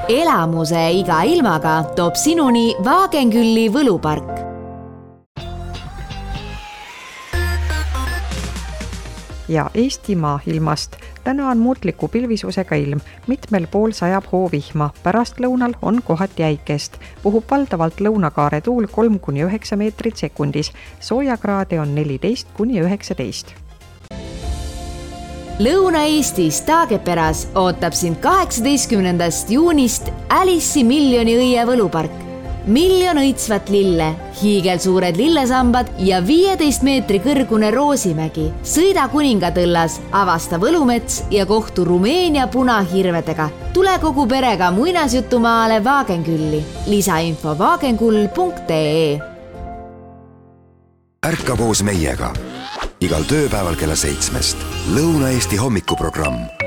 Elamuse iga ilmaga toob sinuni Vaagenkülli võlupark. Ja Eestimaa ilmast. Täna on muutliku pilvisusega ilm. Mitmel pool sajab hoovihma. Pärast lõunal on kohati äikest. Puhub valdavalt lõunakaare tuul 3-9 meetrit sekundis. Soojakraade on 14-19. Lõuna-Eestis Taageperas ootab sind 18. juunist Alice'i miljoni õie võlupark. 1 miljon õitsvat lille, hiigelsuured lillesambad ja 15 meetri kõrgune Roosimägi. Sõida Kuningatõllas, avasta Võlumets ja kohtu Rumeenia punahirvedega. Tule kogu perega muinasjutumaale Vaagenkülli. Lisainfo vaagenkull.ee. Ärka koos meiega. Igal tööpäeval kella 7. Lõuna-Eesti hommikuprogramm.